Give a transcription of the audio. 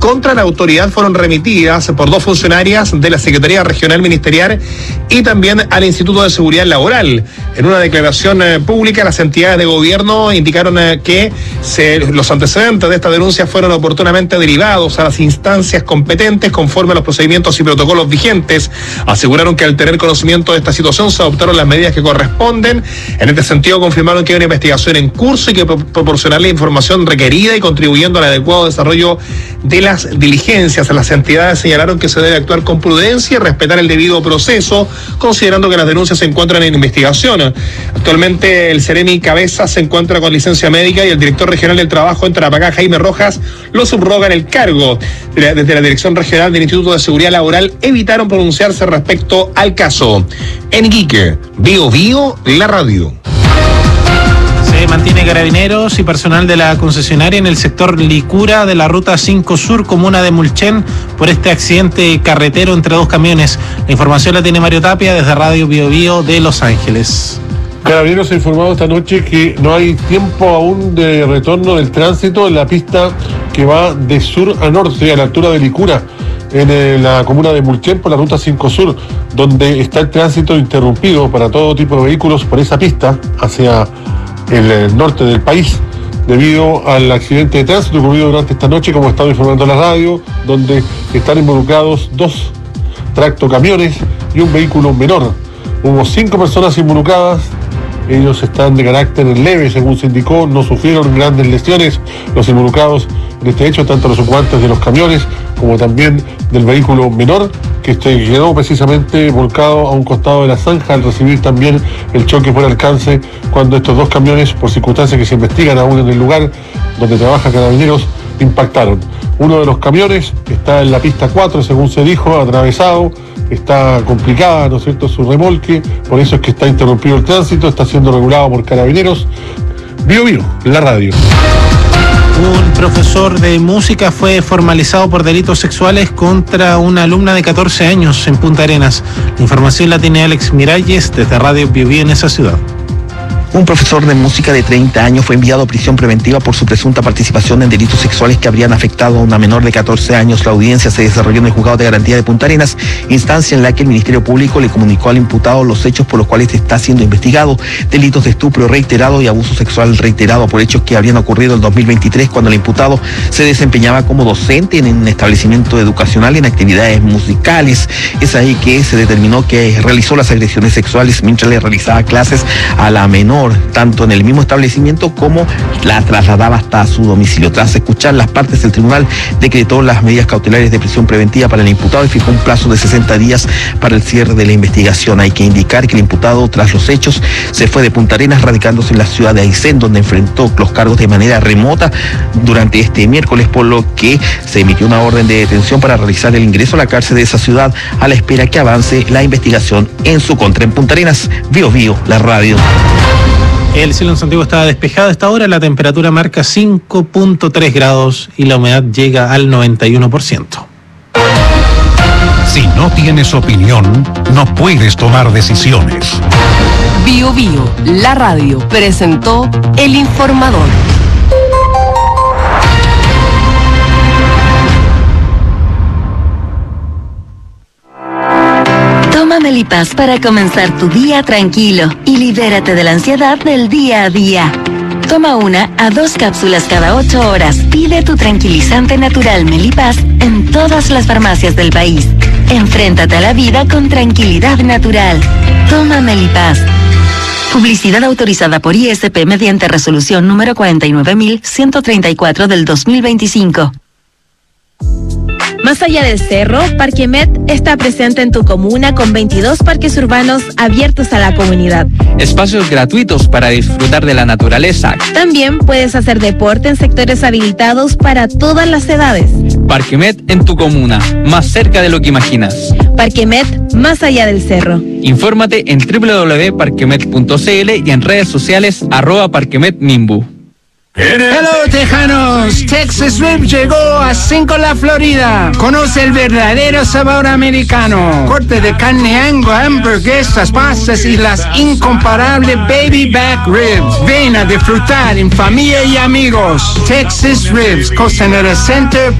contra la autoridad fueron remitidas por 2 funcionarias de la Secretaría Regional Ministerial y también al Instituto de Seguridad Laboral. En una declaración pública, las entidades de gobierno indicaron que los antecedentes de esta denuncia fueron oportunamente derivados a las instancias competentes conforme a los procedimientos y protocolos vigentes. Aseguraron que al tener conocimiento de esta situación se adoptaron las medidas que corresponden. En este sentido, confirmaron que hay una investigación en curso y que proporcionar la información requerida y contribuyendo al adecuado desarrollo de las diligencias. Las entidades señalaron que se debe actuar con prudencia y respetar el debido proceso, considerando que las denuncias se encuentran en investigación. Actualmente el Seremi Cabeza se encuentra con licencia médica y el director regional del trabajo en Tarapacá, Jaime Rojas, lo subroga en el cargo. Desde la Dirección Regional del Instituto de Seguridad Laboral evitaron pronunciarse respecto al caso. En Iquique, Bio Bio, la radio. Se mantiene carabineros y personal de la concesionaria en el sector Licura de la Ruta 5 Sur, comuna de Mulchen, por este accidente carretero entre 2 camiones. La información la tiene Mario Tapia desde Radio Bio Bio de Los Ángeles. Carabineros ha informado esta noche que no hay tiempo aún de retorno del tránsito en la pista que va de sur a norte, a la altura de Licura, en la comuna de Mulchen, por la Ruta 5 Sur, donde está el tránsito interrumpido para todo tipo de vehículos por esa pista hacia el norte del país, debido al accidente de tránsito ocurrido durante esta noche, como estaba informando la radio, donde están involucrados 2 tractocamiones y un vehículo menor. Hubo 5 personas involucradas. Ellos están de carácter leve, según se indicó, no sufrieron grandes lesiones los involucrados en este hecho, tanto los ocupantes de los camiones como también del vehículo menor, que quedó precisamente volcado a un costado de la zanja al recibir también el choque por alcance, cuando estos 2 camiones, por circunstancias que se investigan aún en el lugar donde trabaja Carabineros, impactaron. Uno de los camiones está en la pista 4, según se dijo, atravesado. Está complicada, ¿no es cierto?, su remolque, por eso es que está interrumpido el tránsito, está siendo regulado por Carabineros. Bio Bio, la radio. Un profesor de música fue formalizado por delitos sexuales contra una alumna de 14 años en Punta Arenas. La información la tiene Alex Miralles desde Radio Bio Bio en esa ciudad. Un profesor de música de 30 años fue enviado a prisión preventiva por su presunta participación en delitos sexuales que habrían afectado a una menor de 14 años. La audiencia se desarrolló en el Juzgado de Garantía de Punta Arenas, instancia en la que el Ministerio Público le comunicó al imputado los hechos por los cuales está siendo investigado: delitos de estupro reiterado y abuso sexual reiterado por hechos que habrían ocurrido en 2023, cuando el imputado se desempeñaba como docente en un establecimiento educacional en actividades musicales. Es ahí que se determinó que realizó las agresiones sexuales mientras le realizaba clases a la menor, tanto en el mismo establecimiento como la trasladaba hasta su domicilio. Tras escuchar las partes, el tribunal decretó las medidas cautelares de prisión preventiva para el imputado y fijó un plazo de 60 días para el cierre de la investigación. Hay que indicar que el imputado, tras los hechos, se fue de Punta Arenas, radicándose en la ciudad de Aysén, donde enfrentó los cargos de manera remota durante este miércoles, por lo que se emitió una orden de detención para realizar el ingreso a la cárcel de esa ciudad a la espera que avance la investigación en su contra. En Punta Arenas, Bio Bio, la radio. El cielo en Santiago está despejado a esta hora, la temperatura marca 5.3 grados y la humedad llega al 91%. Si no tienes opinión, no puedes tomar decisiones. Bio Bio, la radio, presentó El Informador. Toma Melipaz para comenzar tu día tranquilo y libérate de la ansiedad del día a día. Toma 1 a 2 cápsulas cada 8 horas. Pide tu tranquilizante natural Melipaz en todas las farmacias del país. Enfréntate a la vida con tranquilidad natural. Toma Melipaz. Publicidad autorizada por ISP mediante resolución número 49.134 del 2025. Más allá del cerro, Parquemet está presente en tu comuna con 22 parques urbanos abiertos a la comunidad. Espacios gratuitos para disfrutar de la naturaleza. También puedes hacer deporte en sectores habilitados para todas las edades. Parquemet en tu comuna, más cerca de lo que imaginas. Parquemet, más allá del cerro. Infórmate en www.parquemet.cl y en redes sociales @parquemetmimbu. Hello Tejanos, Texas Rib llegó a Cinco La Florida. Conoce el verdadero sabor americano. Corte de carne Angus, hamburguesas, pastas y las incomparables baby back ribs. Ven a disfrutar en familia y amigos. Texas Ribs, Costanera Center.